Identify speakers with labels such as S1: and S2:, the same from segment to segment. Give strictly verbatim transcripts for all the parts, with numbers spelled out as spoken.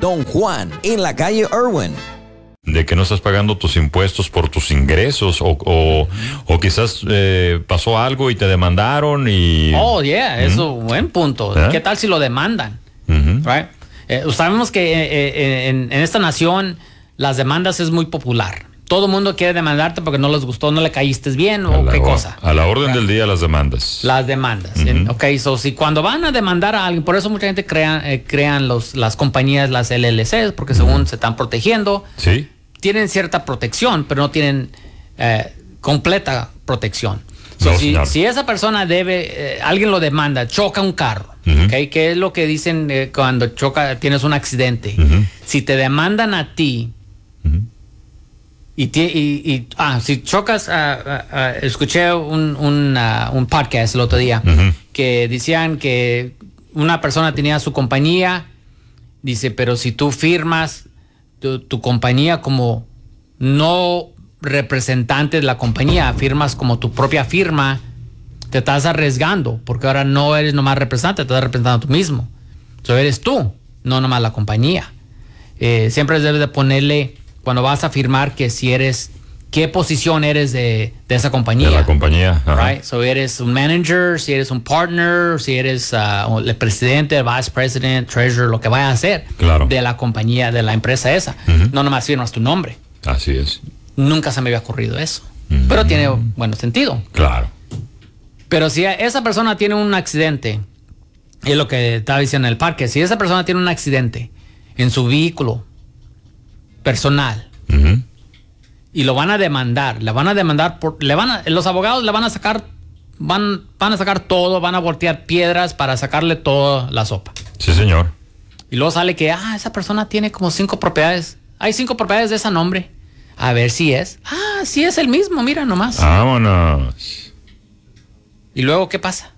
S1: Don Juan, en la calle Irwin.
S2: De que no estás pagando tus impuestos por tus ingresos o, o, o quizás eh, pasó algo y te demandaron y...
S3: Oh, yeah, ¿Mm? Eso es un buen punto. ¿Eh? ¿Qué tal si lo demandan? Uh-huh. Right? Eh, sabemos que eh, eh, en, en esta nación las demandas es muy popular. Todo el mundo quiere demandarte porque no les gustó, no le caíste bien o qué cosa.
S2: A la orden del día las demandas.
S3: Las demandas. Uh-huh. Ok, so si cuando van a demandar a alguien, por eso mucha gente crea, eh, crean los, las compañías, las L L Cs, porque según uh-huh. se están protegiendo.
S2: Sí.
S3: Tienen cierta protección, pero no tienen eh, completa protección. So,
S2: no,
S3: si, si esa persona debe, eh, alguien lo demanda, choca un carro, uh-huh. ¿okay? ¿Qué es lo que dicen eh, cuando choca, tienes un accidente? Uh-huh. Si te demandan a ti, uh-huh. y, ti, y, y ah, si chocas, uh, uh, uh, escuché un, un, uh, un podcast el otro día, uh-huh. que decían que una persona tenía su compañía, dice, pero si tú firmas tu, tu compañía como no representante de la compañía, firmas como tu propia firma, te estás arriesgando, porque ahora no eres nomás representante, te estás representando tú mismo. So eres tú, no nomás la compañía. Eh, siempre debes de ponerle, cuando vas a firmar, que si eres, qué posición eres de, de esa compañía.
S2: De la compañía.
S3: Right? So eres un manager, si eres un partner, si eres uh, el presidente, el vice president, treasurer, lo que vaya a hacer
S2: claro.
S3: de la compañía, de la empresa esa. Uh-huh. No nomás firmas tu nombre.
S2: Así es.
S3: Nunca se me había ocurrido eso. Mm. Pero tiene buen sentido.
S2: Claro.
S3: Pero si esa persona tiene un accidente, es lo que estaba diciendo en el parque, si esa persona tiene un accidente en su vehículo personal, uh-huh. y lo van a demandar, le van a demandar, por, le van a, los abogados le van a sacar, van, van a sacar todo, van a voltear piedras para sacarle toda la sopa.
S2: Sí, señor.
S3: Y luego sale que, ah, esa persona tiene como cinco propiedades. Hay cinco propiedades de ese nombre. A ver si es. Ah, sí es el mismo, mira nomás.
S2: Vámonos.
S3: ¿Y luego qué pasa?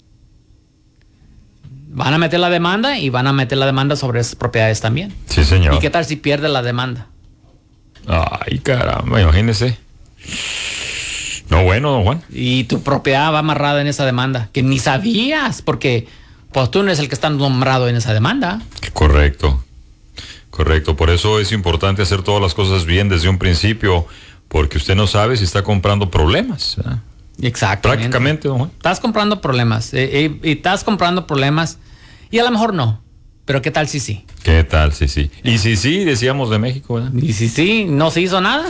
S3: Van a meter la demanda y van a meter la demanda sobre esas propiedades también.
S2: Sí, señor.
S3: ¿Y qué tal si pierde la demanda?
S2: Ay, caramba, imagínese. No, bueno, don Juan.
S3: Y tu propiedad va amarrada en esa demanda, que ni sabías, porque pues tú no eres el que está nombrado en esa demanda.
S2: Correcto. Correcto, por eso es importante hacer todas las cosas bien desde un principio, porque usted no sabe si está comprando problemas. ¿eh?
S3: Exacto.
S2: Prácticamente, don Juan.
S3: Estás comprando problemas, eh, y, y estás comprando problemas, y a lo mejor no, pero ¿qué tal si sí?
S2: ¿Qué tal si sí? Y si sí, decíamos de México, ¿verdad?
S3: Y si sí, no se hizo nada.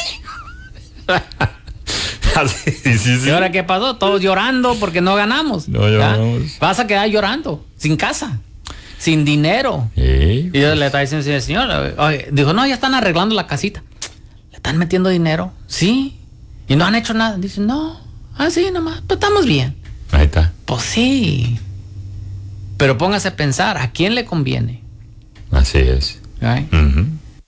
S2: sí, sí, sí.
S3: ¿Y ahora qué pasó? Todos llorando porque no ganamos.
S2: No lloramos.
S3: Vas a quedar llorando, sin casa. Sin dinero.
S2: Sí,
S3: y yo le estaba diciendo al señor, oye, dijo, no, ya están arreglando la casita. ¿Le están metiendo dinero? Sí. Y no han hecho nada. Dice, no, así ah, nomás, pues estamos bien.
S2: Ahí está.
S3: Pues sí. Pero póngase a pensar, ¿a quién le conviene?
S2: Así es.
S3: Right?
S2: Uh-huh.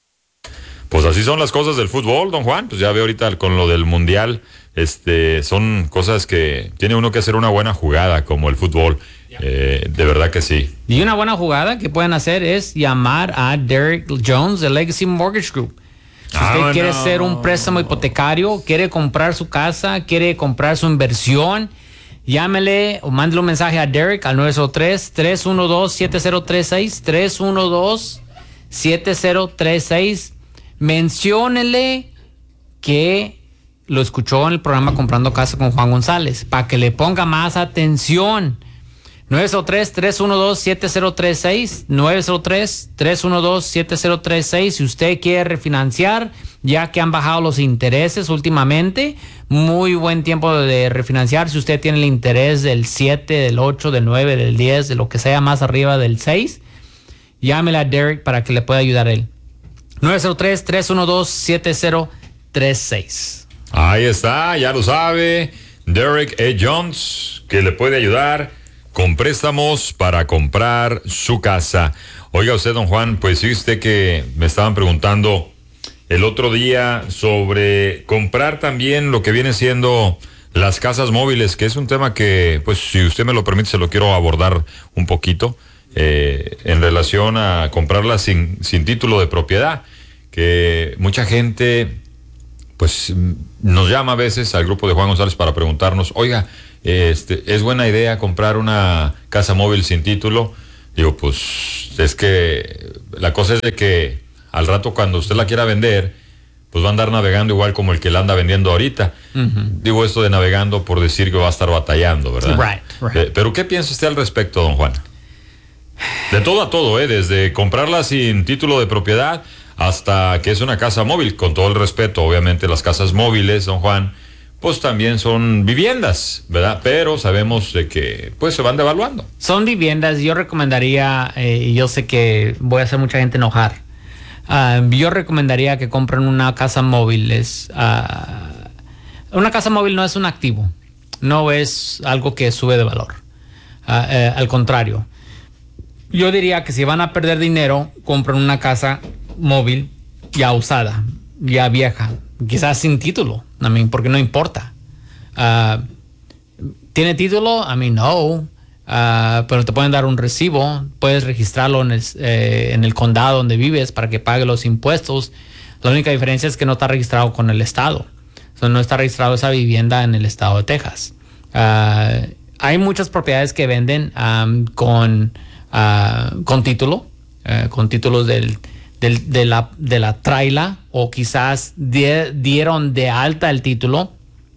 S2: Pues así son las cosas del fútbol, don Juan. Pues ya ve ahorita con lo del mundial, este, son cosas que tiene uno que hacer una buena jugada como el fútbol. Eh, de verdad que sí.
S3: Y una buena jugada que pueden hacer es llamar a Derek Jones de Legacy Mortgage Group. Si usted ah, quiere no. hacer un préstamo hipotecario, quiere comprar su casa, quiere comprar su inversión, llámele o mándele un mensaje a Derek al nueve cero tres, tres uno dos, siete cero tres seis, tres uno dos, siete cero tres seis. Menciónele que lo escuchó en el programa Comprando Casa con Juan González, para que le ponga más atención. nueve cero tres, tres uno dos, siete cero tres seis, nueve cero tres, tres uno dos, siete cero tres seis. Si usted quiere refinanciar, ya que han bajado los intereses últimamente, muy buen tiempo de refinanciar. Si usted tiene el interés del siete, del ocho, del nueve, del diez, de lo que sea más arriba del seis, llámele a Derek para que le pueda ayudar a él. nueve cero tres, tres uno dos, siete cero tres seis.
S2: Ahí está, ya lo sabe, Derek E. Jones, que le puede ayudar con préstamos para comprar su casa. Oiga usted, don Juan, pues sí, usted que me estaban preguntando el otro día sobre comprar también lo que viene siendo las casas móviles, que es un tema que, pues si usted me lo permite, se lo quiero abordar un poquito, eh, en relación a comprarlas sin, sin título de propiedad, que mucha gente pues nos llama a veces al grupo de Juan González para preguntarnos, oiga, Este, ¿es buena idea comprar una casa móvil sin título? Digo, pues es que la cosa es de que al rato cuando usted la quiera vender, pues va a andar navegando igual como el que la anda vendiendo ahorita. Uh-huh. Digo esto de navegando por decir que va a estar batallando, ¿verdad?
S3: Right, right.
S2: Eh, pero ¿qué piensa usted al respecto, don Juan? De todo a todo, ¿eh? Desde comprarla sin título de propiedad hasta que es una casa móvil, con todo el respeto, obviamente las casas móviles, don Juan, pues también son viviendas, ¿verdad? Pero sabemos de que pues se van devaluando.
S3: Son viviendas, yo recomendaría, eh, y yo sé que voy a hacer mucha gente enojar, Uh, yo recomendaría que compren una casa móvil. Es, uh, una casa móvil no es un activo, no es algo que sube de valor. Uh, uh, al contrario, yo diría que si van a perder dinero, compren una casa móvil ya usada, ya vieja, quizás sin título, I mean, porque no importa. Uh, ¿Tiene título? I mean, no. Uh, pero te pueden dar un recibo, puedes registrarlo en el, eh, en el condado donde vives para que pague los impuestos. La única diferencia es que no está registrado con el estado. O sea, no está registrado esa vivienda en el estado de Texas. Uh, hay muchas propiedades que venden um, con, uh, con título, uh, con títulos del, del, de, la, de la traila, o quizás die, dieron de alta el título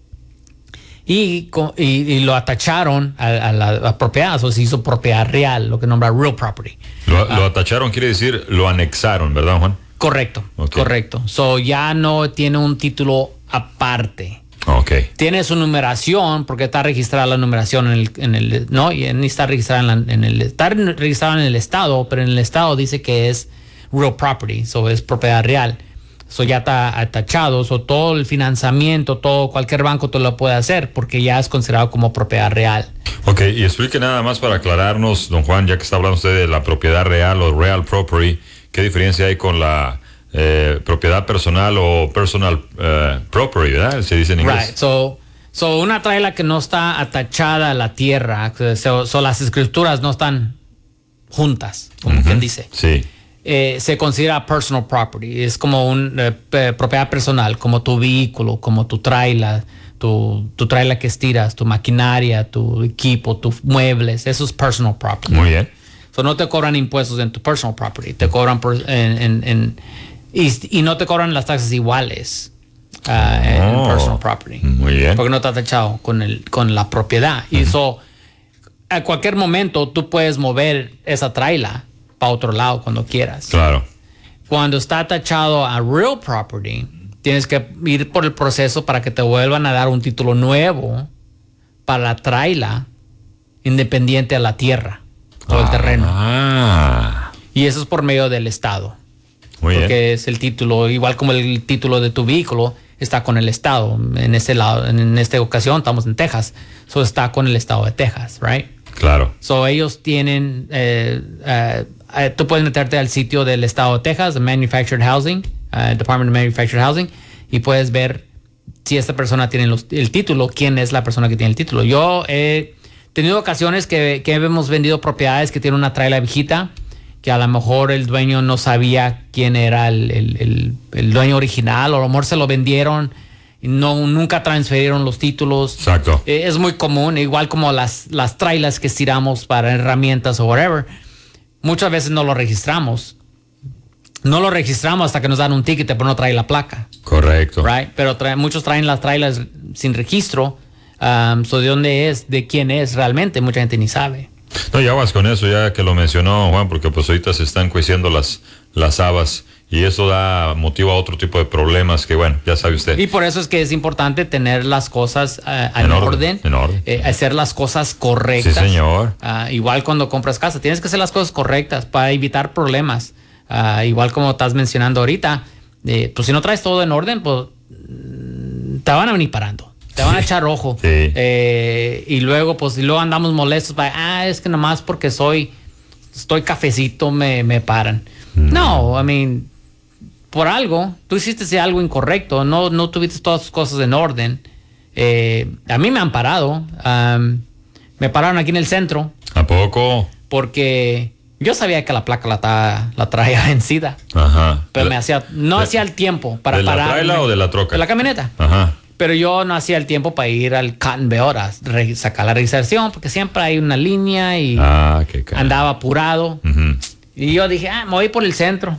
S3: Y, y, y lo atacharon a, a la a propiedad, o se hizo propiedad real, lo que nombra real property.
S2: Lo,
S3: uh,
S2: lo atacharon quiere decir lo anexaron, ¿verdad, Juan?
S3: Correcto, okay. correcto. So ya no tiene un título aparte.
S2: Okay.
S3: Tiene su numeración porque está registrada la numeración en el, en el no, y ni está registrada en, la, en el está registrada en el estado, pero en el estado dice que es real property, so es propiedad real. So ya está atachado, so todo el financiamiento, todo, cualquier banco te lo puede hacer porque ya es considerado como propiedad real.
S2: Ok, y explique nada más para aclararnos, don Juan, ya que está hablando usted de la propiedad real o real property, ¿qué diferencia hay con la eh, propiedad personal o personal uh, property, ¿verdad? Se dice en inglés.
S3: Right, so, so una traila que no está atachada a la tierra, so, so las escrituras no están juntas, como uh-huh. quien dice.
S2: Sí.
S3: Eh, se considera personal property, es como una eh, propiedad personal, como tu vehículo, como tu trailer, tu, tu trailer que estiras, tu maquinaria, tu equipo, tus muebles, eso es personal property.
S2: Muy bien.
S3: So no te cobran impuestos en tu personal property, te cobran por, en, en, en y, y no te cobran las taxas iguales uh, oh, en personal property.
S2: Muy bien.
S3: Porque no está tachado con, el, con la propiedad. Uh-huh. Y eso, a cualquier momento tú puedes mover esa trailer a otro lado cuando quieras.
S2: Claro.
S3: Cuando está tachado a real property, tienes que ir por el proceso para que te vuelvan a dar un título nuevo para la traila independiente a la tierra o el terreno.
S2: Ah.
S3: Y eso es por medio del estado.
S2: Muy
S3: porque
S2: bien.
S3: Es el título, igual como el título de tu vehículo está con el estado. En este lado, en esta ocasión estamos en Texas, so está con el estado de Texas, right?
S2: Claro.
S3: So ellos tienen, eh, uh, uh, tú puedes meterte al sitio del estado de Texas, Manufactured Housing, uh, Department of Manufactured Housing, y puedes ver si esta persona tiene los, el título, quién es la persona que tiene el título. Yo he tenido ocasiones que, que hemos vendido propiedades que tienen una traila viejita, que a lo mejor el dueño no sabía quién era el, el, el, el dueño original, o a lo mejor se lo vendieron. No, nunca transferieron los títulos.
S2: Exacto.
S3: Eh, es muy común, igual como las, las trailers que estiramos para herramientas o whatever. Muchas veces no lo registramos. No lo registramos hasta que nos dan un ticket, pero no trae la placa.
S2: Correcto.
S3: Right? Pero trae, muchos traen las trailers sin registro. Um, so de dónde es, de quién es realmente, mucha gente ni sabe.
S2: No, ya vas con eso, ya que lo mencionó Juan, porque pues ahorita se están cueciendo las, las habas. Y eso da motivo a otro tipo de problemas que, bueno, ya sabe usted.
S3: Y por eso es que es importante tener las cosas uh, en, en orden, orden,
S2: en orden.
S3: Eh, hacer las cosas correctas.
S2: Sí, señor.
S3: Uh, igual cuando compras casa, tienes que hacer las cosas correctas para evitar problemas. Uh, igual como estás mencionando ahorita, eh, pues si no traes todo en orden, pues te van a venir parando. Te van a echar ojo.
S2: Sí.
S3: Eh, y luego, pues, y luego andamos molestos. Para, ah, es que nomás porque soy, estoy cafecito me, me paran. Mm. No, I mean, por algo, tú hiciste algo incorrecto, no, no tuviste todas tus cosas en orden. Eh, a mí me han parado. Um, me pararon aquí en el centro.
S2: ¿A poco?
S3: Porque yo sabía que la placa la, ta, la traía vencida.
S2: Ajá.
S3: Pero
S2: la,
S3: me hacía, no
S2: la,
S3: hacía el tiempo para
S2: ¿de
S3: parar.
S2: ¿De la traila o de la troca?
S3: De la camioneta.
S2: Ajá.
S3: Pero yo no hacía el tiempo para ir al Cotton Belt a re- sacar la registración, porque siempre hay una línea y
S2: Ah, qué cara.
S3: andaba apurado.
S2: Ujú.
S3: Y yo dije, ah, me voy por el centro.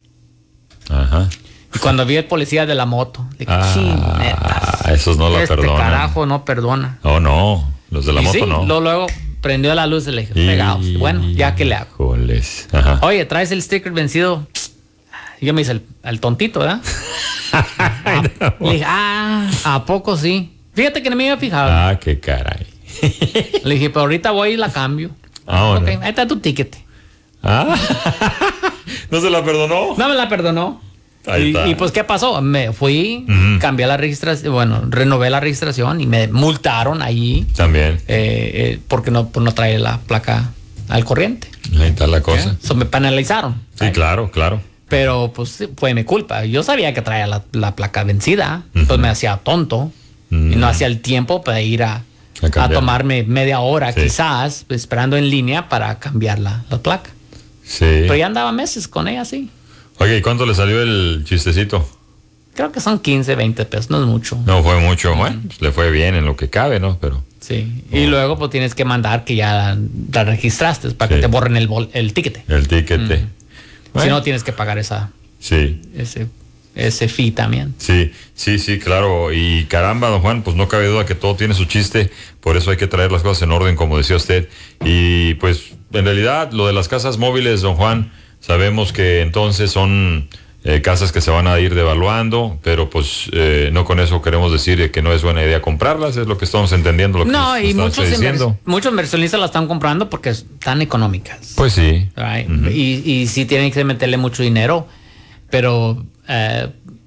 S2: Ajá.
S3: Y cuando vi el policía de la moto, dije,
S2: Ah,
S3: chinetas.
S2: esos no la
S3: este
S2: perdonan.
S3: carajo no perdona.
S2: Oh, no. Los de la
S3: Y
S2: moto
S3: sí,
S2: no.
S3: Luego, luego prendió la luz y le dije,
S2: Y-
S3: fregados. Bueno, ya que le hago.
S2: Joles. Ajá.
S3: Oye, ¿traes el sticker vencido? Yo me hice el, el tontito, ¿verdad? Ah, le dije, ah, ¿a poco sí? Fíjate que no me había fijado.
S2: Ah, qué caray.
S3: Le dije, pero ahorita voy y la cambio.
S2: Ah,
S3: Ok,
S2: bueno.
S3: ahí está tu ticket.
S2: Ah. ¿No se la perdonó?
S3: No me la perdonó.
S2: Ahí
S3: Y,
S2: está.
S3: y pues, ¿qué pasó? Me fui,
S2: Ujú.
S3: cambié la registración, bueno, renové la registración y me multaron allí
S2: También.
S3: eh, eh, porque no, pues no trae la placa al corriente.
S2: Ahí está la cosa.
S3: So, me penalizaron.
S2: Sí, claro, claro.
S3: Pero pues sí, fue mi culpa. Yo sabía que traía la, la placa vencida,
S2: Ujú.
S3: entonces me hacía tonto y no
S2: Mm.
S3: hacía el tiempo para ir a,
S2: A
S3: a
S2: cambiar.
S3: tomarme media hora
S2: Sí.
S3: quizás, pues, esperando en línea para cambiar la, la placa.
S2: Sí.
S3: Pero ya andaba meses con ella, sí.
S2: Oye, ¿y cuánto le salió el chistecito?
S3: Creo que son quince, veinte pesos, no es mucho.
S2: No fue mucho. Bueno, pues le fue bien en lo que cabe, ¿no? Pero.
S3: Sí. Y luego pues tienes que mandar que ya la, la registraste para
S2: Sí.
S3: que te borren el, bol- el ticket.
S2: El tiquete.
S3: Si
S2: Bueno,
S3: no, tienes que pagar esa,
S2: sí.
S3: ese, ese fee también.
S2: Sí, sí, sí, claro. Y caramba, don Juan, pues no cabe duda que todo tiene su chiste. Por eso hay que traer las cosas en orden, como decía usted. Y pues, en realidad, lo de las casas móviles, don Juan, sabemos que entonces son eh, casas que se van a ir devaluando, pero pues eh, no con eso queremos decir que no es buena idea comprarlas, es lo que estamos entendiendo, lo que
S3: No,
S2: nos
S3: y
S2: está
S3: muchos,
S2: diciendo.
S3: invers- muchos inversionistas la están comprando porque están económicas.
S2: Pues sí.
S3: Right?
S2: Ujú.
S3: y, y sí tienen que meterle mucho dinero, pero eh,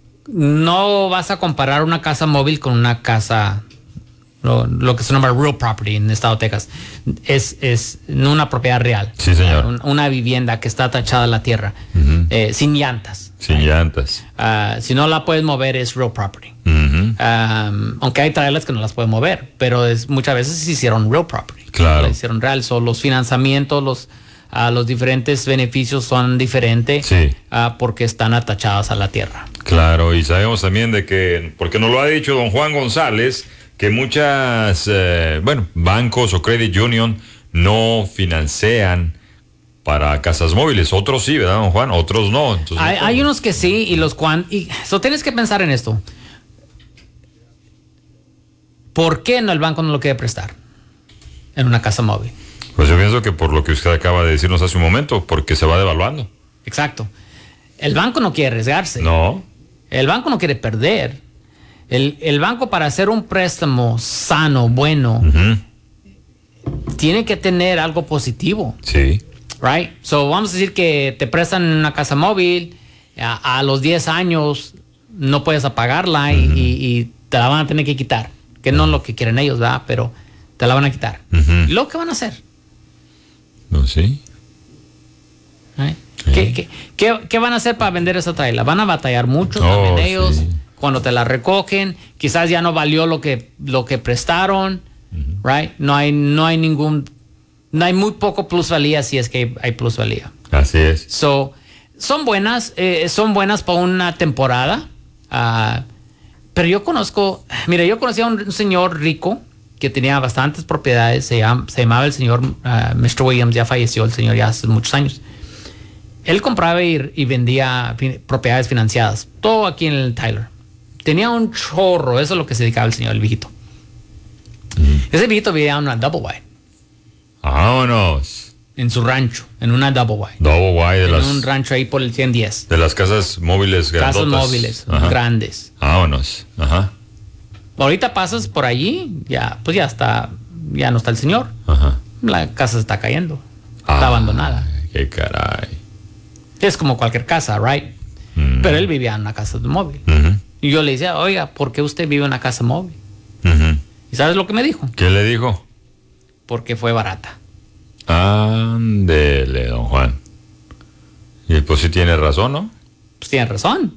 S3: no vas a comparar una casa móvil con una casa, lo, lo que se llama real property en el estado de Texas. Es, es una propiedad real.
S2: Sí, señor.
S3: Un- una vivienda que está tachada en la tierra,
S2: Ujú.
S3: eh, sin llantas.
S2: Sin llantas.
S3: Ah, si no la puedes mover es real property.
S2: Ujú.
S3: Um, aunque hay trailers que no las pueden mover, pero es, muchas veces se hicieron real property.
S2: Claro.
S3: La hicieron real. So, los financiamientos, los, ah, los diferentes beneficios son diferentes
S2: Sí.
S3: ah, porque están atachados a la tierra.
S2: Claro, y sabemos también de que, porque nos lo ha dicho don Juan González, que muchas, eh, bueno, bancos o credit union no financian para casas móviles. Otros sí, ¿verdad, don Juan? Otros no. Entonces,
S3: Hay, hay unos que sí y los cuan y so, tienes que pensar en esto. ¿Por qué no el banco no lo quiere prestar en una casa móvil?
S2: Pues yo pienso que por lo que usted acaba de decirnos hace un momento, porque se va devaluando.
S3: Exacto. El banco no quiere arriesgarse.
S2: No.
S3: El banco no quiere perder. El, el banco, para hacer un préstamo sano, bueno,
S2: Ujú.
S3: tiene que tener algo positivo,
S2: Sí.
S3: right? So, vamos a decir que te prestan una casa móvil, a, a los diez años no puedes apagarla y, y- y te la van a tener que quitar, que no es lo que quieren ellos, ¿verdad? Pero te la van a quitar.
S2: Ujú.
S3: ¿Y luego qué van a hacer?
S2: No, sí.
S3: Right?
S2: Sí.
S3: ¿Qué, qué, qué- qué van a hacer para vender esa traila? Van a batallar mucho
S2: Oh,
S3: también ellos.
S2: sí.
S3: Cuando te la recogen, quizás ya no valió lo que, lo que prestaron, right? No hay, no hay ningún, no hay muy poco plusvalía si es que hay plusvalía.
S2: Así es.
S3: So, son buenas, eh, son buenas para una temporada. ah, pero yo conozco, mira, yo conocí a un, un señor rico que tenía bastantes propiedades, se, llam- se llamaba el señor ah, mister Williams, ya falleció el señor ya hace muchos años. Él compraba y, y vendía fin- propiedades financiadas, todo aquí en el Tyler. Tenía un chorro, eso es lo que se dedicaba el señor, el viejito. Ese viejito vivía en una double wide,
S2: Vámonos.
S3: en su rancho, en una double wide.
S2: Double wide de
S3: En
S2: las,
S3: un rancho ahí por el ciento diez.
S2: de las casas móviles
S3: Casas
S2: grandotas.
S3: móviles,
S2: Ajá.
S3: grandes.
S2: Vámonos. Ajá.
S3: Ahorita pasas por allí, ya, pues ya está, ya no está el señor.
S2: Ajá.
S3: La casa se está cayendo,
S2: Ah,
S3: está abandonada.
S2: Qué caray.
S3: Es como cualquier casa, right?
S2: Mm.
S3: Pero él vivía en una casa de móvil.
S2: Ujú.
S3: Y yo le decía, oiga, ¿por qué usted vive en una casa móvil?
S2: Ujú.
S3: ¿Y sabes lo que me dijo?
S2: ¿Qué le dijo?
S3: Porque fue barata.
S2: Ándele, don Juan. Y pues sí tiene razón, ¿no?
S3: Pues tiene razón.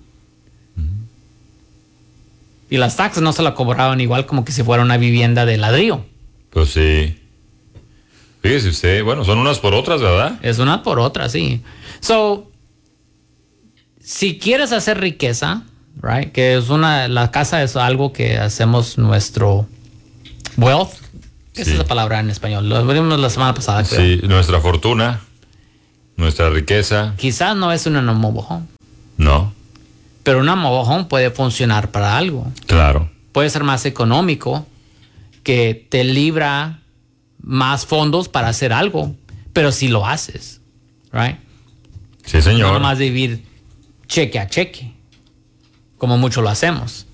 S3: Y las taxas no se la cobraban igual como que si fuera una vivienda de ladrillo.
S2: Pues sí. Fíjese usted, bueno, son unas por otras, ¿verdad?
S3: Es una por otra, sí. So, si quieres hacer riqueza, right? Que es una, la casa es algo que hacemos nuestro wealth. ¿Qué
S2: Sí.
S3: es esa palabra en español? Lo vimos la semana pasada, creo.
S2: Sí, nuestra fortuna, nuestra riqueza,
S3: Quizás no es una mobile home,
S2: no,
S3: pero una mobile home puede funcionar para algo.
S2: claro.
S3: Puede ser más económico, que te libra más fondos para hacer algo, pero si lo haces, right?
S2: Sí,
S3: No
S2: señor.
S3: nomás de vivir cheque a cheque, como mucho lo hacemos.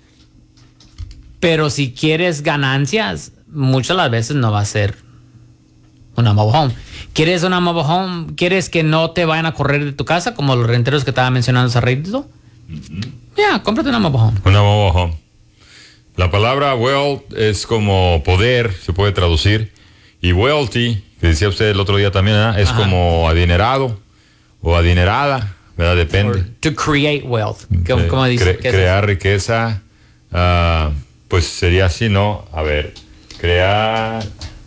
S3: Pero si quieres ganancias, muchas las veces no va a ser una mobile home. ¿Quieres una mobile home? ¿Quieres que no te vayan a correr de tu casa, como los renteros que estaba mencionando hace ratito? Ya, cómprate una mobile home.
S2: Una mobile home. La palabra wealth es como poder, se puede traducir. Y wealthy, que decía usted el otro día también, ¿verdad? Es
S3: Ajá.
S2: como adinerado o adinerada, ¿verdad? Depende.
S3: Or to create wealth. ¿Cómo,
S2: Eh,
S3: cómo dice?
S2: cre-
S3: ¿Qué es
S2: crear riqueza, ah, pues sería así, ¿no? A ver, crear...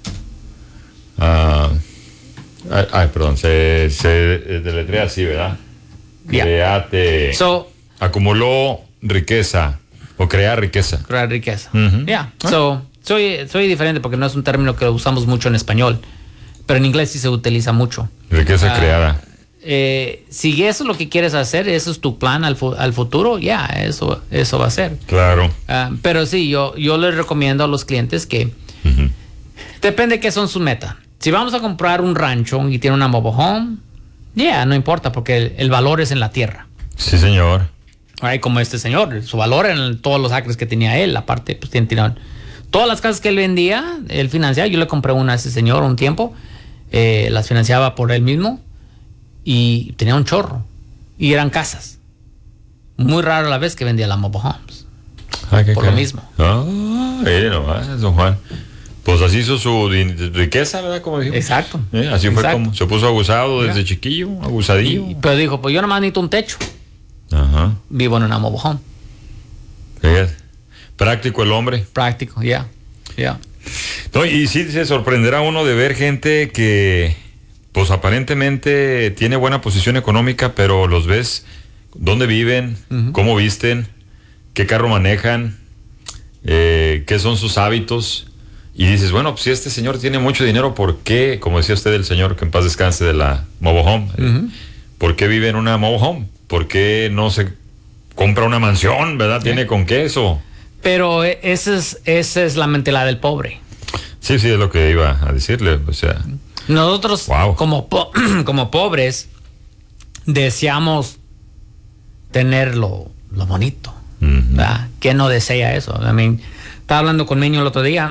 S2: ah, ay, ay, perdón, se, se deletrea así, ¿verdad?
S3: Yeah.
S2: Create...
S3: eso? So,
S2: acumuló riqueza o crear riqueza.
S3: crear riqueza.
S2: Ujú.
S3: Yeah. So, soy, soy diferente porque no es un término que usamos mucho en español, pero en inglés sí se utiliza mucho.
S2: Riqueza
S3: Ah,
S2: creada.
S3: Eh, si eso es lo que quieres hacer, eso es tu plan al, fu- al futuro, ya, eso, eso va a ser.
S2: Claro.
S3: Ah, pero sí, yo, yo les recomiendo a los clientes que
S2: Ujú.
S3: depende qué son sus metas. Si vamos a comprar un rancho y tiene una mobile home, ya, no importa porque el, el valor es en la tierra.
S2: Sí, señor.
S3: Right, como este señor, su valor en todos los acres que tenía él, aparte, pues tiene, tiene- todas las casas que él vendía, él financiaba. Yo le compré una a ese señor un tiempo, eh, las financiaba por él mismo y tenía un chorro y eran casas. Muy raro a la vez que vendía las mobile homes.
S2: Ay, qué
S3: Por lo
S2: cara.
S3: mismo.
S2: Ah, mire nomás, don Juan. Pues así hizo su din- riqueza, ¿verdad? Como dijimos.
S3: Exacto.
S2: Eh, Así fue
S3: Exacto.
S2: como se puso abusado desde
S3: Ya.
S2: chiquillo, abusadillo.
S3: Y- pero dijo, pues yo nomás necesito un techo.
S2: Ajá.
S3: Vivo en una mobile home.
S2: Fíjate. Práctico el hombre.
S3: Práctico, ya. Ya.
S2: No, y sí se sorprenderá uno de ver gente que, pues aparentemente tiene buena posición económica, pero los ves dónde viven,
S3: Ujú.
S2: cómo visten, qué carro manejan, eh, qué son sus hábitos. Y dices, bueno, pues si este señor tiene mucho dinero, ¿por qué, como decía usted el señor que en paz descanse de la mobile home, eh,
S3: Ujú.
S2: ¿por qué vive en una mobile home? ¿Por qué no se compra una mansión, verdad? ¿Tiene con qué eso?
S3: Pero eh, esa es, esa es la mentalidad del pobre.
S2: Sí, sí, es lo que iba a decirle, o sea...
S3: Nosotros,
S2: Wow.
S3: como, po- como pobres, deseamos tener lo, lo bonito.
S2: Ujú.
S3: ¿Verdad? ¿Quién no desea eso? I mean, estaba hablando con Niño el otro día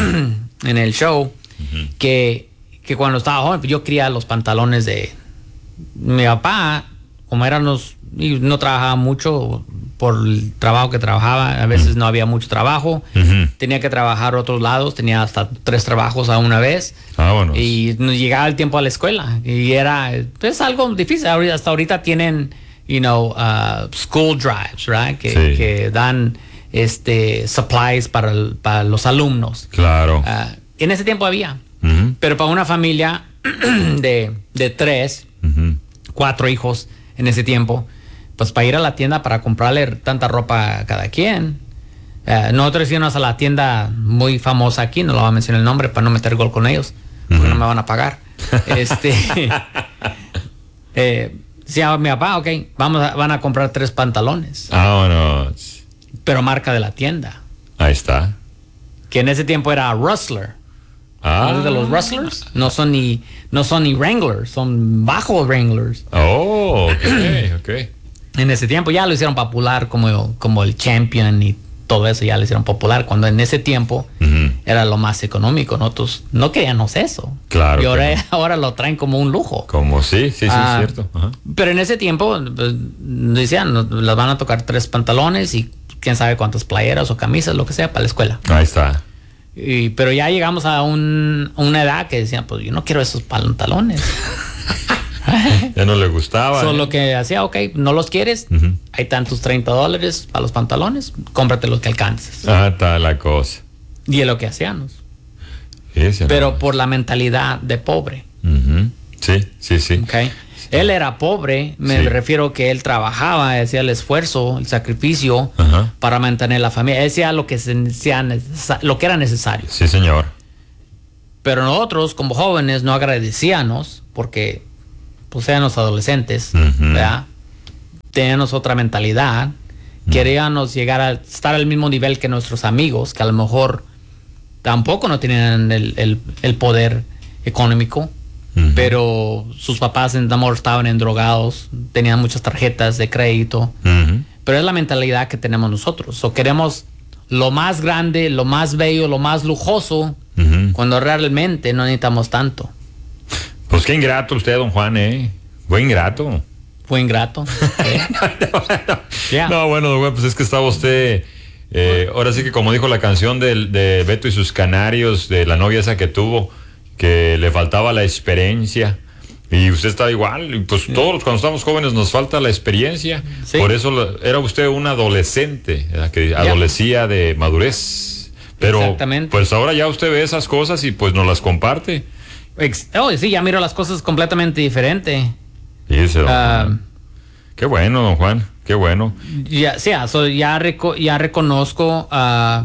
S3: en el show que, que cuando estaba joven, yo quería los pantalones de mi papá, como éramos, y no trabajaba mucho por el trabajo que trabajaba, a veces no había mucho trabajo,
S2: Ujú.
S3: tenía que trabajar a otros lados, tenía hasta tres trabajos a una vez.
S2: Vámonos.
S3: Y nos llegaba el tiempo a la escuela y era pues algo difícil. Ahorita- Hasta ahorita tienen, you know, uh, school drives, right? Que,
S2: Sí.
S3: que dan este supplies para, el- para los alumnos.
S2: Claro.
S3: Ah, en ese tiempo había,
S2: Ujú,
S3: pero para una familia de, de tres,
S2: ujú.
S3: cuatro hijos en ese tiempo, pues para ir a la tienda para comprarle tanta ropa a cada quien. Eh, nosotros íbamos a la tienda muy famosa aquí, no lo voy a mencionar el nombre para no meter gol con ellos, porque
S2: Ujú.
S3: no me van a pagar. este, eh, decía mi papá, ok, vamos a- van a comprar tres pantalones,
S2: Vámonos.
S3: pero marca de la tienda,
S2: Ahí está.
S3: que en ese tiempo era Rustler.
S2: Ah.
S3: ¿Conoces de los Rustlers? No son ni, no son ni Wranglers, son bajo Wranglers.
S2: Oh, ok, ok.
S3: En ese tiempo ya lo hicieron popular como, como el Champion y todo eso ya lo hicieron popular, cuando en ese tiempo
S2: Ujú.
S3: era lo más económico. Nosotros no queríamos eso.
S2: Claro
S3: Y ahora,
S2: que no.
S3: ahora lo traen como un lujo.
S2: Como sí, sí, sí,
S3: Ah,
S2: es cierto. Ajá.
S3: Pero en ese tiempo pues, decían, nos- las van a tocar tres pantalones y quién sabe cuántas playeras o camisas, lo que sea, para la escuela.
S2: Ahí está.
S3: Y, pero ya llegamos a un- una edad que decían, pues yo no quiero esos pantalones.
S2: Ya no le gustaba.
S3: Solo
S2: ¿eh?
S3: que hacía, ok, no los quieres,
S2: Ujú.
S3: hay tantos treinta dólares para los pantalones, cómprate los que alcances.
S2: Ah, está la cosa.
S3: Y es lo que hacíamos.
S2: Ese, ¿no?
S3: Pero por la mentalidad de pobre.
S2: Ujú. Sí, sí, sí.
S3: Ok. Él era pobre, me
S2: Sí.
S3: refiero que él trabajaba, hacía el esfuerzo, el sacrificio
S2: Ajá.
S3: para mantener la familia. Él hacía lo que, se, sea necesa- lo que era necesario.
S2: Sí, señor.
S3: Pero nosotros, como jóvenes, no agradecíamos porque, pues, éramos adolescentes,
S2: Ujú.
S3: ¿verdad? Teníamos otra mentalidad. Queríamos llegar a estar al mismo nivel que nuestros amigos, que a lo mejor tampoco no tenían el, el- el poder económico,
S2: Ujú.
S3: pero sus papás en amor estaban endrogados, tenían muchas tarjetas de crédito.
S2: Ujú.
S3: Pero es la mentalidad que tenemos nosotros. O queremos lo más grande, lo más bello, lo más lujoso,
S2: Ujú.
S3: cuando realmente no necesitamos tanto.
S2: Pues qué ingrato usted, don Juan, ¿eh? Fue ingrato.
S3: Fue ingrato. ¿eh? Ya.
S2: No, bueno, don Juan, pues es que estaba usted... eh, ahora sí que como dijo la canción del- de Beto y sus Canarios, de la novia esa que tuvo, que le faltaba la experiencia. Y usted estaba igual, y pues todos cuando estamos jóvenes nos falta la experiencia.
S3: Sí.
S2: Por eso lo- era usted un adolescente, ¿verdad? Que adolecía de madurez. Pero
S3: Exactamente.
S2: pues ahora ya usted ve esas cosas y pues nos las comparte.
S3: Ex- oh, sí, ya miro las cosas completamente diferente.
S2: Fíjese, don
S3: Ah,
S2: Juan. Qué bueno, don Juan, qué bueno.
S3: ya, sí, ah, so, ya, reco- ya reconozco ah,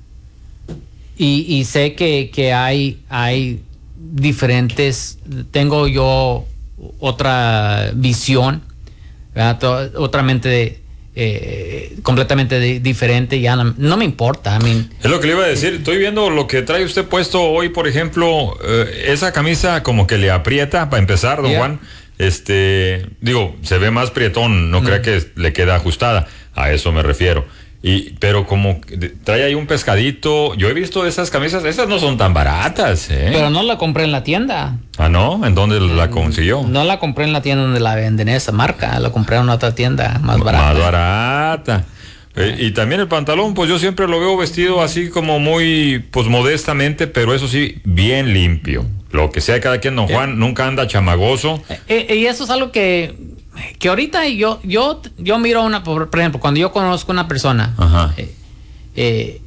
S3: y, y sé que, que hay, hay diferentes, tengo yo otra visión, ¿verdad? To- otra mente eh, completamente di- diferente, ya no, no me importa, I mean,
S2: Es lo que le iba a decir. Estoy viendo lo que trae usted puesto hoy, por ejemplo, eh, esa camisa como que le aprieta, para empezar, don
S3: Yeah.
S2: Juan. Este, digo, se ve más prietón, no crea que le queda ajustada. A eso me refiero. Y, pero como que de- trae ahí un pescadito. Yo he visto esas camisas, esas no son tan baratas, ¿eh?
S3: pero no la compré en la tienda.
S2: Ah, ¿no? ¿En dónde la consiguió?
S3: No la compré en la tienda donde la venden esa marca, la compré en otra tienda más barata.
S2: Más barata. Eh, y también el pantalón, pues yo siempre lo veo vestido así como muy, pues modestamente, pero eso sí, bien limpio. Lo que sea cada quien, don Juan, nunca anda chamagoso.
S3: Eh, eh, y eso es algo que, que ahorita yo, yo, yo miro a una, por, por ejemplo, cuando yo conozco a una persona,
S2: Ajá.
S3: eh, eh,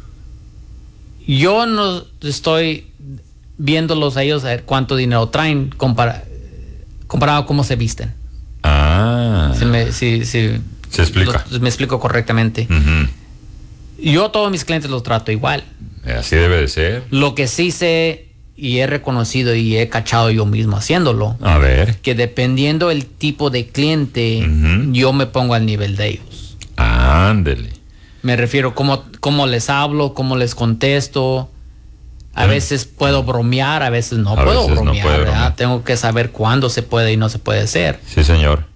S3: yo no estoy viéndolos a ellos a ver cuánto dinero traen compara- comparado a cómo se visten.
S2: Ah.
S3: Si me, si- si-
S2: Se explica.
S3: lo- me explico correctamente.
S2: Ujú.
S3: Yo a todos mis clientes los trato igual.
S2: Así debe de ser.
S3: Lo que sí sé y he reconocido y he cachado yo mismo haciéndolo,
S2: A ver.
S3: que dependiendo el tipo de cliente,
S2: Ujú.
S3: yo me pongo al nivel de ellos.
S2: Ándele.
S3: Me refiero cómo, cómo les hablo, cómo les contesto. A
S2: Mm.
S3: veces puedo bromear, a veces no
S2: A
S3: puedo
S2: veces no
S3: bromear,
S2: puede
S3: ¿verdad?
S2: bromear.
S3: Tengo que saber cuándo se puede y no se puede hacer.
S2: Sí, señor.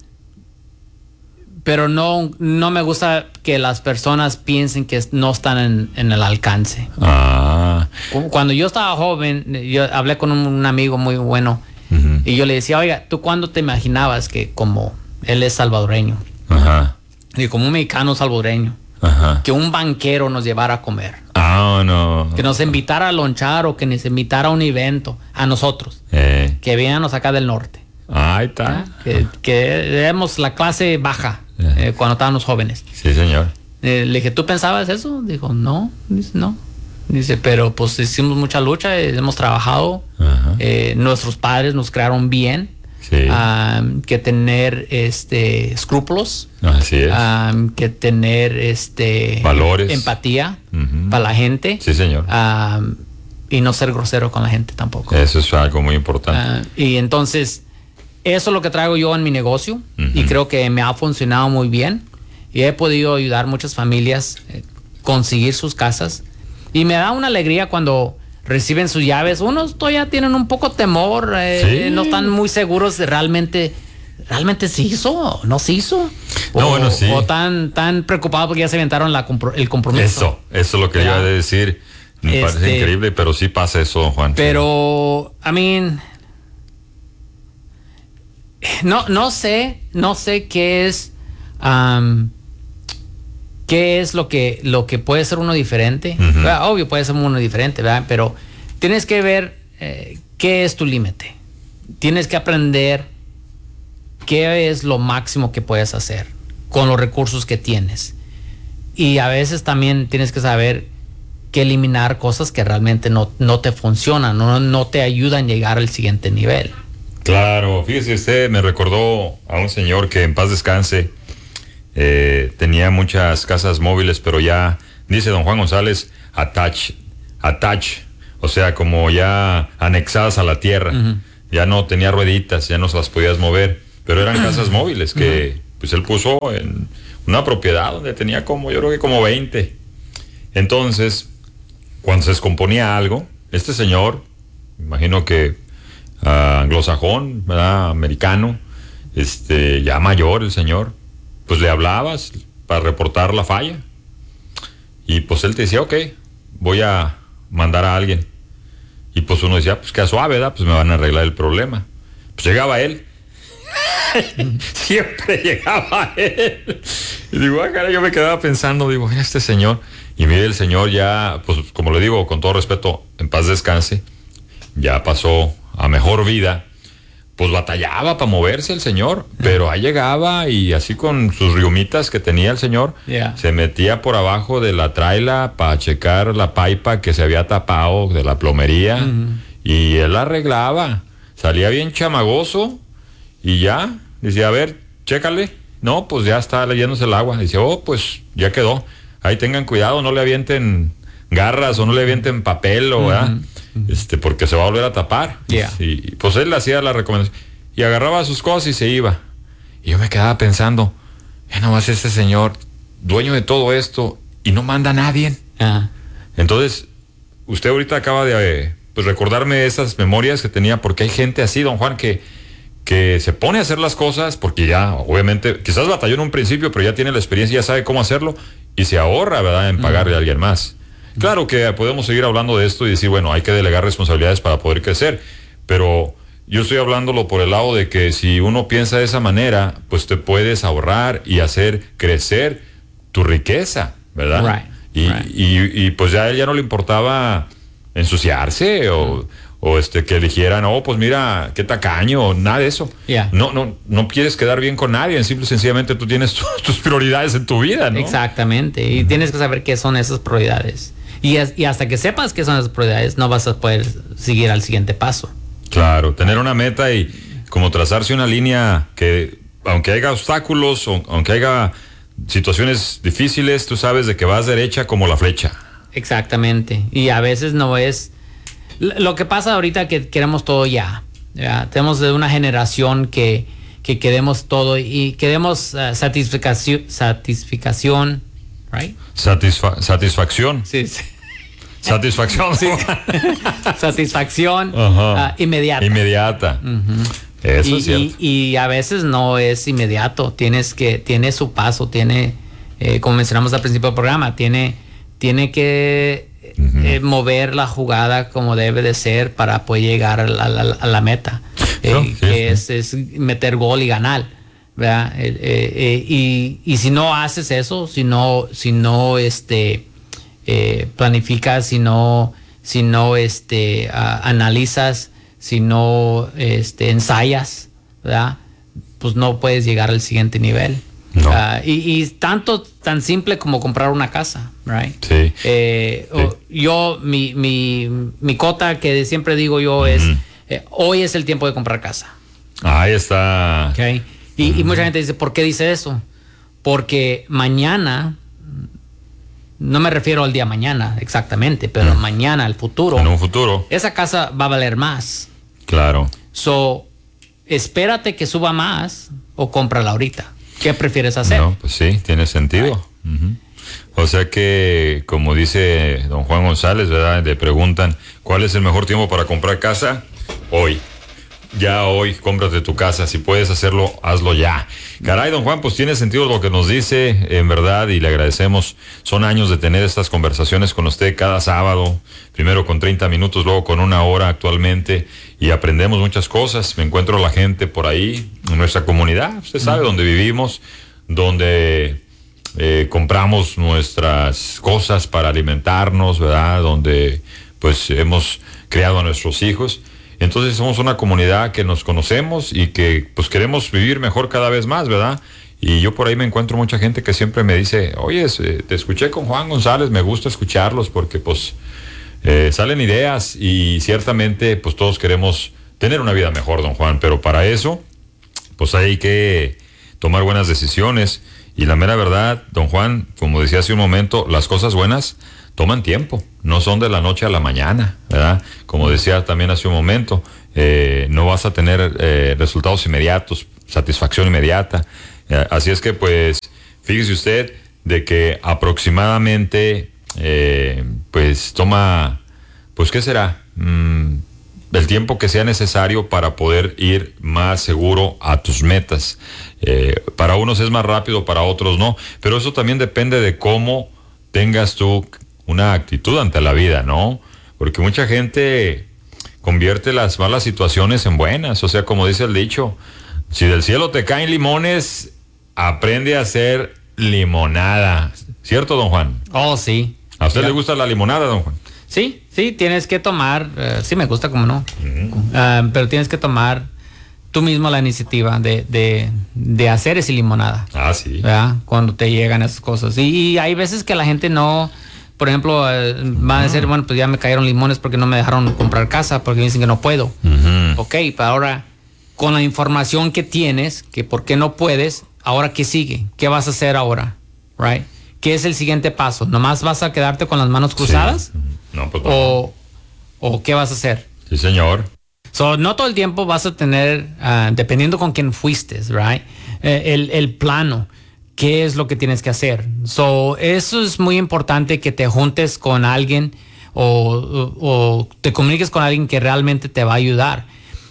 S3: Pero no, no me gusta que las personas piensen que no están en, en el alcance.
S2: Ah.
S3: Cu- Cuando yo estaba joven, yo hablé con un, un amigo muy bueno
S2: Ujú.
S3: y yo le decía, oiga, ¿tú cuándo te imaginabas que como él es salvadoreño
S2: Ajá.
S3: y como un mexicano salvadoreño,
S2: Ajá.
S3: que un banquero nos llevara a comer,
S2: Ah, no.
S3: que nos invitara a lonchar o que nos invitara a un evento, a nosotros,
S2: Eh.
S3: que viéramos acá del norte,
S2: Ahí está.
S3: ¿ah? que, que éramos la clase baja eh, cuando estábamos jóvenes?
S2: Sí, señor.
S3: Eh, le dije, ¿tú pensabas eso? Dijo, no. Dice, no. Dice, pero pues hicimos mucha lucha, eh, hemos trabajado,
S2: Ajá.
S3: eh, nuestros padres nos crearon bien,
S2: Sí.
S3: ah, que tener este escrúpulos,
S2: Así es.
S3: ah, que tener este
S2: Valores.
S3: empatía
S2: Ujú.
S3: para la gente,
S2: Sí, señor.
S3: ah, y no ser grosero con la gente tampoco.
S2: Eso es algo muy importante.
S3: Ah, y entonces, eso es lo que traigo yo en mi negocio y
S2: Ujú.
S3: creo que me ha funcionado muy bien y he podido ayudar muchas familias a conseguir sus casas y me da una alegría cuando reciben sus llaves. Unos todavía tienen un poco temor, eh,
S2: Sí.
S3: no están muy seguros de realmente, realmente se hizo, no se hizo.
S2: No,
S3: o,
S2: bueno, sí.
S3: o tan, tan preocupados porque ya se inventaron la compro- el compromiso.
S2: Eso, eso es lo que
S3: Ya.
S2: iba a decir. Me parece
S3: Este-
S2: increíble, pero sí pasa eso, don Juan.
S3: Pero, I mean, no, no sé, no sé qué es, um, qué es lo que, lo que puede ser uno diferente.
S2: Ujú.
S3: ¿Verdad? Obvio puede ser uno diferente, ¿verdad? Pero tienes que ver eh, qué es tu límite. Tienes que aprender qué es lo máximo que puedes hacer con los recursos que tienes. Y a veces también tienes que saber que eliminar cosas que realmente no, no te funcionan, no, no te ayudan a llegar al siguiente nivel.
S2: Claro, fíjese usted, me recordó a un señor que en paz descanse, eh, tenía muchas casas móviles, pero ya, dice don Juan González, attach, attach, o sea, como ya anexadas a la tierra. Uh-huh. Ya no tenía rueditas, ya no se las podías mover, pero eran casas móviles que uh-huh. pues él puso en una propiedad donde tenía como, yo creo que como veinte. Entonces, cuando se descomponía algo, este señor, imagino que Uh, anglosajón, ¿verdad? Americano, este, ya mayor el señor, pues le hablabas para reportar la falla y pues él te decía, ok, voy a mandar a alguien, y pues uno decía, pues qué suave, ¿verdad? Pues me van a arreglar el problema. Pues llegaba él. Siempre llegaba él. Y digo, ah, cara, yo me quedaba pensando, digo, mira este señor, y mire el señor ya, pues como le digo, con todo respeto, en paz descanse, ya pasó a mejor vida, pues batallaba para moverse el señor, pero ahí llegaba y así con sus riumitas que tenía el señor, yeah. se metía por abajo de la traila para checar la pipa que se había tapado de la plomería, uh-huh. y él la arreglaba, salía bien chamagoso y ya, decía, a ver, chécale, no, pues ya está leyéndose el agua, dice, oh, pues ya quedó, ahí tengan cuidado, no le avienten garras o no le avienten papel o, ¿verdad? Uh-huh. Este, porque se va a volver a tapar.
S3: Yeah.
S2: Y pues él le hacía la recomendación y agarraba sus cosas y se iba. Y yo me quedaba pensando, ya nomás este señor, dueño de todo esto, y no manda a nadie. Uh-huh. Entonces, usted ahorita acaba de pues, recordarme esas memorias que tenía, porque hay gente así, don Juan, que, que se pone a hacer las cosas, porque ya, obviamente, quizás batalló en un principio, pero ya tiene la experiencia, ya sabe cómo hacerlo, y se ahorra, ¿verdad?, en pagarle uh-huh. a alguien más. Claro que podemos seguir hablando de esto y decir, bueno, hay que delegar responsabilidades para poder crecer, pero yo estoy hablándolo por el lado de que si uno piensa de esa manera, pues te puedes ahorrar y hacer crecer tu riqueza, ¿verdad?
S3: Right,
S2: y,
S3: right.
S2: Y, y pues ya a él ya no le importaba ensuciarse o, o este que dijeran, oh, pues mira, qué tacaño, nada de eso.
S3: Yeah.
S2: No, no, no quieres quedar bien con nadie, simple y sencillamente tú tienes tu, tus prioridades en tu vida, ¿no?
S3: Exactamente, y uh-huh. tienes que saber qué son esas prioridades. Y, es, y hasta que sepas qué son esas prioridades, no vas a poder seguir al siguiente paso.
S2: Claro, tener una meta y como trazarse una línea que, aunque haya obstáculos, o, aunque haya situaciones difíciles, tú sabes de que vas derecha como la flecha.
S3: Exactamente, y a veces no es... Lo que pasa ahorita que queremos todo ya, ¿ya? Tenemos de una generación que, que queremos todo y queremos uh, satisfacción, satisfacción, right?
S2: Satisfa- satisfacción.
S3: Sí, sí.
S2: Satisfacción.
S3: Sí. Satisfacción uh, inmediata.
S2: Inmediata.
S3: Uh-huh.
S2: Eso
S3: y,
S2: es cierto.
S3: Y, y a veces no es inmediato. Tienes que, tiene su paso, tiene, eh, como mencionamos al principio del programa, tiene, tiene que uh-huh. eh, mover la jugada como debe de ser para poder llegar a la, a la, a la meta. Eh,
S2: no, sí,
S3: que
S2: sí.
S3: Es, es meter gol y ganar. ¿Verdad? Eh, eh, y, y si no haces eso, si no, si no este, eh, planificas, si no, si no este, uh, analizas, si no este, ensayas, ¿verdad? Pues no puedes llegar al siguiente nivel.
S2: No.
S3: Uh, y, y tanto, tan simple como comprar una casa, right?
S2: Sí.
S3: Eh,
S2: sí.
S3: O, yo, mi, mi, mi cota que siempre digo yo es, uh-huh. eh, hoy es el tiempo de comprar casa.
S2: Ahí está.
S3: Okay. Y, uh-huh. y mucha gente dice, ¿por qué dice eso? Porque mañana, no me refiero al día mañana exactamente, pero uh-huh. mañana, el futuro.
S2: En un futuro.
S3: Esa casa va a valer más.
S2: Claro.
S3: So, espérate que suba más o cómprala ahorita. ¿Qué prefieres hacer?
S2: No, pues sí, tiene sentido. Uh-huh. O sea que, como dice don Juan González, ¿verdad? Le preguntan, ¿cuál es el mejor tiempo para comprar casa? Hoy. Ya hoy, cómprate tu casa. Si puedes hacerlo, hazlo ya. Caray, don Juan, pues tiene sentido lo que nos dice, en verdad, y le agradecemos. Son años de tener estas conversaciones con usted cada sábado. Primero con treinta minutos, luego con una hora actualmente. Y aprendemos muchas cosas. Me encuentro a la gente por ahí, en nuestra comunidad. Usted sabe, uh-huh. donde vivimos, donde eh, compramos nuestras cosas para alimentarnos, ¿verdad? Donde, pues, hemos criado a nuestros hijos. Entonces somos una comunidad que nos conocemos y que pues queremos vivir mejor cada vez más, ¿verdad? Y yo por ahí me encuentro mucha gente que siempre me dice, oye, te escuché con Juan González, me gusta escucharlos porque pues eh, salen ideas y ciertamente pues todos queremos tener una vida mejor, don Juan. Pero para eso, pues hay que tomar buenas decisiones. Y la mera verdad, don Juan, como decía hace un momento, las cosas buenas toman tiempo, no son de la noche a la mañana, ¿verdad? Como decía también hace un momento, eh, no vas a tener eh, resultados inmediatos, satisfacción inmediata. Eh, así es que, pues, fíjese usted de que aproximadamente, eh, pues, toma, pues, ¿qué será? Mm, el tiempo que sea necesario para poder ir más seguro a tus metas. Eh, para unos es más rápido, para otros no, pero eso también depende de cómo tengas tú una actitud ante la vida, ¿no? Porque mucha gente convierte las malas situaciones en buenas. O sea, como dice el dicho, si del cielo te caen limones, aprende a hacer limonada. ¿Cierto, don Juan?
S3: Oh, sí.
S2: ¿A usted
S3: Ya.
S2: le gusta la limonada, don Juan?
S3: Sí, sí, tienes que tomar, uh, sí me gusta, como no,
S2: Uh-huh.
S3: uh, pero tienes que tomar tú mismo la iniciativa de, de, de hacer esa limonada.
S2: Ah, sí.
S3: ¿Verdad? Cuando te llegan esas cosas. Y, y hay veces que la gente no, por ejemplo, eh, va a decir, bueno, pues ya me cayeron limones porque no me dejaron comprar casa, porque me dicen que no puedo.
S2: Uh-huh.
S3: Ok, pero ahora, con la información que tienes, que por qué no puedes, ahora ¿qué sigue? ¿Qué vas a hacer ahora? Right? ¿Qué es el siguiente paso? ¿Nomás vas a quedarte con las manos cruzadas?
S2: Sí. No, pues no.
S3: O, ¿O qué vas a hacer?
S2: Sí, señor.
S3: So, no todo el tiempo vas a tener, uh, dependiendo con quién fuiste, right? Eh, el, el plano, qué es lo que tienes que hacer. So, eso es muy importante, que te juntes con alguien o, o, o te comuniques con alguien que realmente te va a ayudar.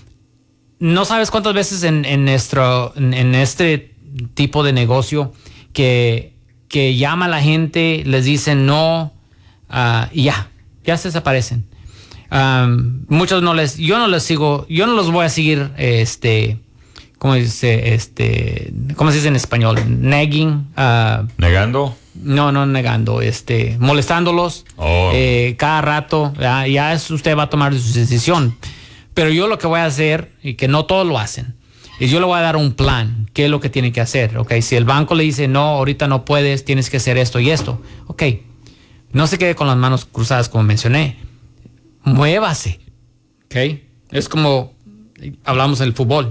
S3: No sabes cuántas veces en, en, nuestro, en, en este tipo de negocio que, que llama a la gente, les dicen no, uh, y ya, ya se desaparecen. Um, muchos no les, yo no les sigo, yo no los voy a seguir, este, ¿cómo dice, este, cómo se dice en español? Nagging, uh,
S2: ¿Negando?
S3: no, no negando, este, molestándolos,
S2: Oh.
S3: eh, cada rato, ya, ya es, usted va a tomar su decisión. Pero yo lo que voy a hacer, y que no todos lo hacen, es yo le voy a dar un plan, qué es lo que tiene que hacer, ¿ok? Si el banco le dice, no, ahorita no puedes, tienes que hacer esto y esto, ok, no se quede con las manos cruzadas como mencioné, muévase, ¿ok? Es como hablamos en el fútbol,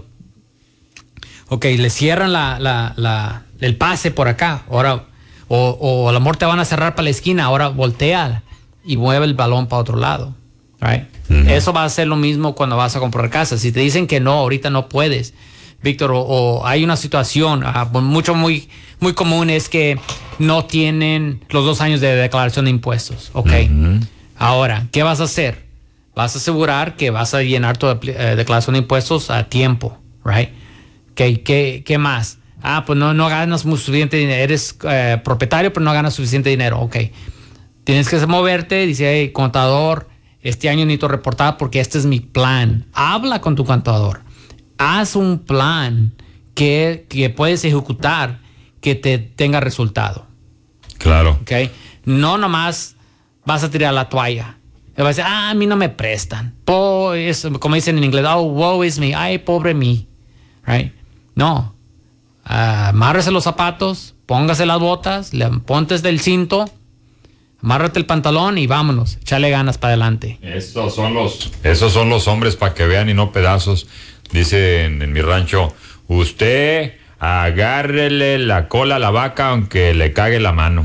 S3: ok, le cierran la, la, la, el pase por acá, ahora, o, o a lo mejor te van a cerrar para la esquina, ahora voltea y mueve el balón para otro lado, right? Uh-huh. Eso va a ser lo mismo cuando vas a comprar casa. Si te dicen que no, ahorita no puedes, Víctor, o, o hay una situación, uh, mucho muy, muy común es que no tienen los dos años de declaración de impuestos, ok. Uh-huh. Ahora, ¿qué vas a hacer? Vas a asegurar que vas a llenar tu eh, declaración de impuestos a tiempo, right? ¿Qué, qué, qué más? Ah, pues no, no ganas suficiente dinero, eres eh, propietario, pero no ganas suficiente dinero, ok. Tienes que moverte, dice, hey, contador, este año necesito reportar porque este es mi plan. Habla con tu contador. Haz un plan que, que puedes ejecutar que te tenga resultado.
S2: Claro.
S3: ¿Ok? No nomás vas a tirar la toalla. Le vas a decir, ah, a mí no me prestan. Po, es, como dicen en inglés, oh, woe is me. Ay, pobre mí. Right? No. Uh, amárrese los zapatos, póngase las botas, le pontes del cinto, amárrate el pantalón y vámonos, échale ganas para adelante.
S2: Esos son los, esos son los hombres para que vean y no pedazos. Dice en, en mi rancho, usted agárrele la cola a la vaca aunque le cague la mano.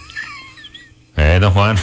S2: Eh, don Juan.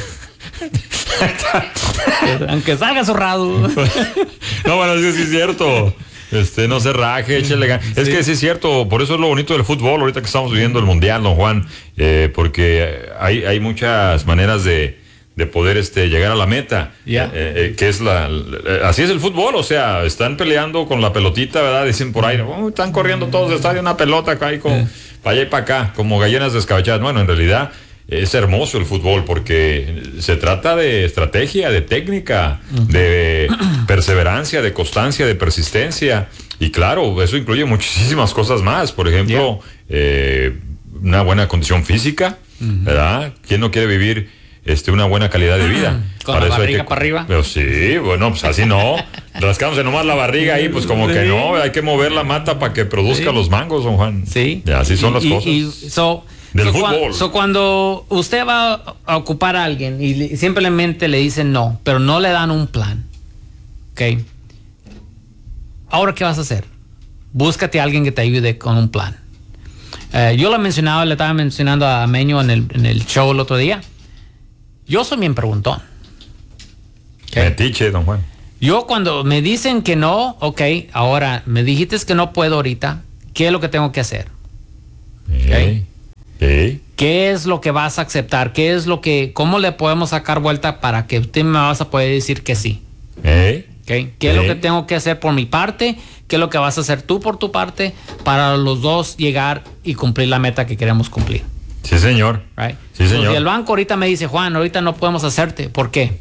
S3: Aunque salga zurrado.
S2: No, bueno, sí, sí es cierto. Este, no se raje, échale ganas. Sí. Es que sí es cierto, por eso es lo bonito del fútbol, ahorita que estamos viviendo el mundial, don Juan, eh, porque hay, hay muchas maneras de, de poder este, llegar a la meta.
S3: Yeah.
S2: Eh, eh, que es la, la, así es el fútbol, o sea, están peleando con la pelotita, ¿verdad? Dicen por ahí, oh, están corriendo todos, está de una pelota acá y como, yeah. para allá y para acá, como gallinas descabechadas. Bueno, en realidad es hermoso el fútbol porque se trata de estrategia, de técnica, uh-huh. de perseverancia, de constancia, de persistencia. Y claro, eso incluye muchísimas cosas más. Por ejemplo, yeah. eh, una buena condición física, uh-huh. ¿verdad? ¿Quién no quiere vivir este, una buena calidad de vida?
S3: Con para la barriga que, para arriba.
S2: Pero sí, bueno, pues así no. Rascándose nomás la barriga ahí, pues como sí. que no. Hay que mover la mata para que produzca sí. los mangos, don Juan.
S3: Sí.
S2: Y así son
S3: y,
S2: las
S3: y,
S2: cosas.
S3: Y, so,
S2: del
S3: so
S2: fútbol.
S3: Cuando, so cuando usted va a ocupar a alguien y le, simplemente le dicen no, pero no le dan un plan, ¿ok? Ahora, ¿qué vas a hacer? Búscate a alguien que te ayude con un plan. Eh, yo lo mencionaba, le estaba mencionando a Meño en el, en el show el otro día. Yo soy bien preguntón.
S2: ¿Okay? Metiche, don Juan.
S3: Yo cuando me dicen que no, ok, ahora me dijiste que no puedo ahorita, ¿qué es lo que tengo que hacer?
S2: Okay. Okay.
S3: ¿Qué es lo que vas a aceptar? ¿Qué es lo que, cómo le podemos sacar vuelta para que usted me vas a poder decir que sí?
S2: Okay.
S3: Okay. ¿Qué es lo que tengo que hacer por mi parte? ¿Qué es lo que vas a hacer tú por tu parte para los dos llegar y cumplir la meta que queremos cumplir?
S2: Sí, señor.
S3: Right?
S2: Sí, señor.
S3: Si el banco ahorita me dice, Juan, ahorita no podemos hacerte, ¿por qué?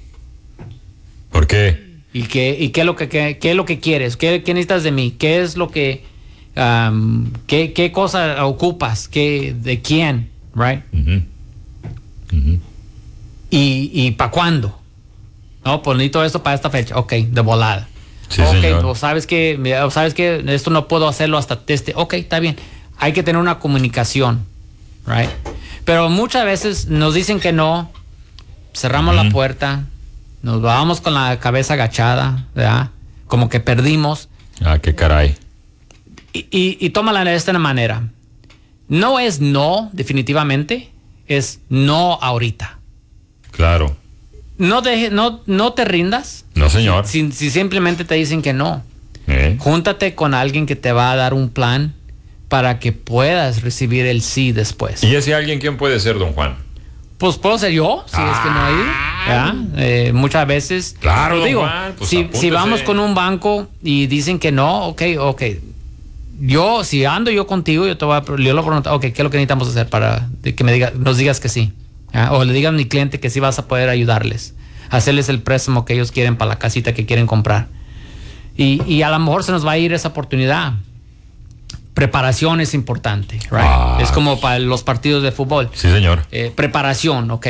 S2: ¿Por qué?
S3: ¿Y qué, y qué es lo que qué, qué es lo que quieres? ¿Qué, qué necesitas de mí? ¿Qué es lo que um, qué, qué cosa ocupas? ¿Qué, de quién? Right?
S2: Uh-huh. Uh-huh.
S3: ¿Y, y para cuándo? No, pues necesito esto para esta fecha. Ok, de volada.
S2: Sí,
S3: ok,
S2: señor.
S3: pues sabes que, sabes que esto no puedo hacerlo hasta este. Ok, está bien. Hay que tener una comunicación, right? Pero muchas veces nos dicen que no, cerramos uh-huh. la puerta, nos vamos con la cabeza agachada, ¿verdad? Como que perdimos.
S2: Ah, qué caray.
S3: Y, y, y tómala de esta manera. No es no, definitivamente, es no ahorita.
S2: Claro.
S3: No, deje, no, no te rindas.
S2: No, señor.
S3: Si, si simplemente te dicen que no.
S2: ¿Eh?
S3: Júntate con alguien que te va a dar un plan para que puedas recibir el sí después.
S2: ¿Y ese alguien quién puede ser, don Juan?
S3: Pues puedo ser yo, si ah, es que no hay. Eh, muchas veces.
S2: Claro, don
S3: digo,
S2: Juan, pues
S3: si, si vamos con un banco y dicen que no, ok, ok. Yo, si ando yo contigo, yo te voy a, yo lo pregunto, ok, ¿qué es lo que necesitamos hacer para que me diga, nos digas que sí? ¿Ah? O le digan a mi cliente que sí vas a poder ayudarles, hacerles el préstamo que ellos quieren para la casita que quieren comprar. Y, y a lo mejor se nos va a ir esa oportunidad. Preparación es importante, right? Ah, es como para los partidos de fútbol.
S2: Sí, señor.
S3: Eh, preparación, ok.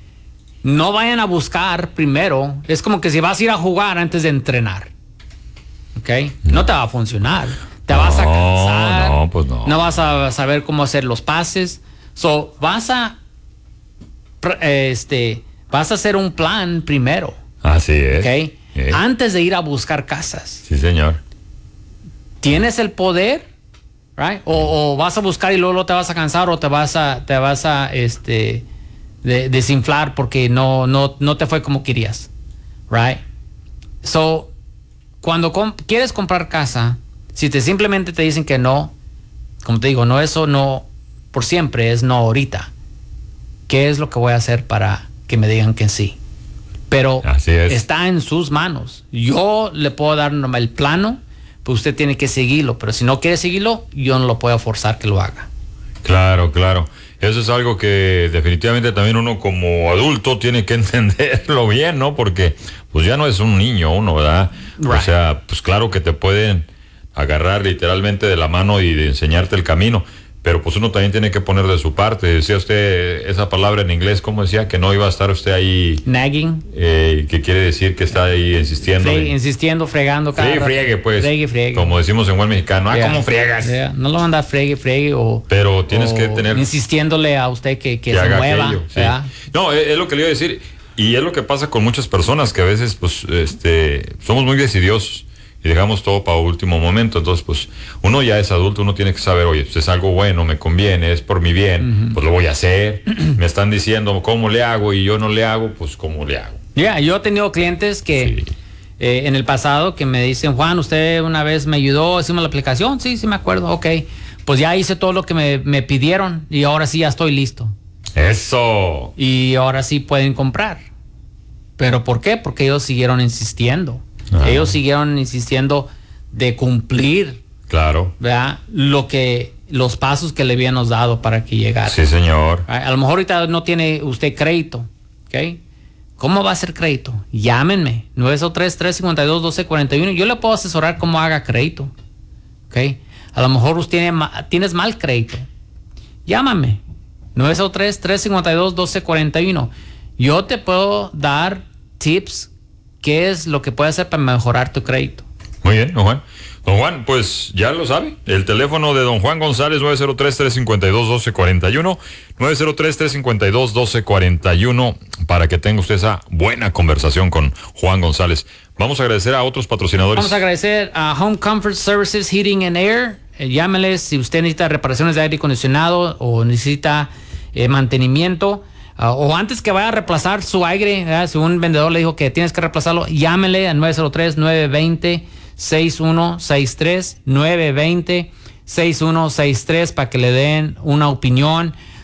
S3: No vayan a buscar primero. Es como que si vas a ir a jugar antes de entrenar, ok. No te va a funcionar. Te no, vas a cansar.
S2: No, pues no.
S3: No vas a saber cómo hacer los pases. So, vas a este, vas a hacer un plan primero.
S2: Así es.
S3: Okay?
S2: Sí.
S3: Antes de ir a buscar casas.
S2: Sí, señor.
S3: ¿Tienes el poder? Right? O, o vas a buscar y luego te vas a cansar o te vas a, te vas a este, de, desinflar porque no, no, no te fue como querías. Right? So, cuando comp- quieres comprar casa, si te simplemente te dicen que no, como te digo, no, eso no por siempre, es no ahorita. ¿Qué es lo que voy a hacer para que me digan que sí? Pero está en sus manos. Yo le puedo dar el plano, pues usted tiene que seguirlo. Pero si no quiere seguirlo, yo no lo puedo forzar que lo haga.
S2: Claro, claro. Eso es algo que definitivamente también uno como adulto tiene que entenderlo bien, ¿no? Porque pues ya no es un niño uno, ¿verdad? Right. O sea, pues claro que te pueden agarrar literalmente de la mano y de enseñarte el camino. Pero pues uno también tiene que poner de su parte. Decía usted esa palabra en inglés, ¿cómo decía? Que no iba a estar usted ahí...
S3: Nagging.
S2: Eh, que quiere decir que está ahí insistiendo.
S3: Fre- insistiendo, fregando.
S2: Cada sí, friegue pues.
S3: Friegue, friegue.
S2: Como decimos en buen mexicano. Ah, yeah. ¿Cómo friegas?
S3: Yeah. No lo manda friegue, friegue o...
S2: Pero tienes
S3: o
S2: que tener...
S3: insistiéndole a usted que, que,
S2: que
S3: se mueva.
S2: Aquello, sí. No, es, es lo que le iba a decir. Y es lo que pasa con muchas personas que a veces pues este somos muy decidiosos. Y dejamos todo para último momento. Entonces, pues, uno ya es adulto, uno tiene que saber, oye, pues es algo bueno, me conviene, es por mi bien, uh-huh. pues lo voy a hacer. Me están diciendo cómo le hago y yo no le hago, pues cómo le hago.
S3: Ya, yeah, yo he tenido clientes que sí. eh, en el pasado que me dicen, Juan, usted una vez me ayudó, hicimos la aplicación, sí, sí me acuerdo, ok. Pues ya hice todo lo que me, me pidieron y ahora sí ya estoy listo.
S2: Eso.
S3: Y ahora sí pueden comprar. ¿Pero por qué? Porque ellos siguieron insistiendo. Ah. Ellos siguieron insistiendo de cumplir,
S2: claro,
S3: ¿verdad? Lo que los pasos que le habíamos dado para que llegara.
S2: Sí, señor.
S3: A, a lo mejor ahorita no tiene usted crédito, ¿ok? ¿Cómo va a ser crédito? Llámenme, nueve cero tres, tres cinco dos, uno dos cuatro uno. Yo le puedo asesorar cómo haga crédito, ¿ok? A lo mejor usted tiene, tienes mal crédito. Llámame, nueve cero tres, tres cinco dos, uno dos cuatro uno. Yo te puedo dar tips. ¿Qué es lo que puede hacer para mejorar tu crédito?
S2: Muy bien, don Juan. Don Juan, pues ya lo sabe, el teléfono de don Juan González, nueve cero tres, tres cinco dos, uno dos cuatro uno, nueve cero tres, tres cinco dos, uno dos cuatro uno, para que tenga usted esa buena conversación con Juan González. Vamos a agradecer a otros patrocinadores.
S3: Vamos a agradecer a Home Comfort Services Heating and Air. Eh, llámeles si usted necesita reparaciones de aire acondicionado o necesita eh, mantenimiento. Uh, o antes que vaya a reemplazar su aire, ¿verdad? Si un vendedor le dijo que tienes que reemplazarlo, llámele al nueve cero tres, nueve dos cero, seis uno seis tres, nueve dos cero, seis uno seis tres para que le den una opinión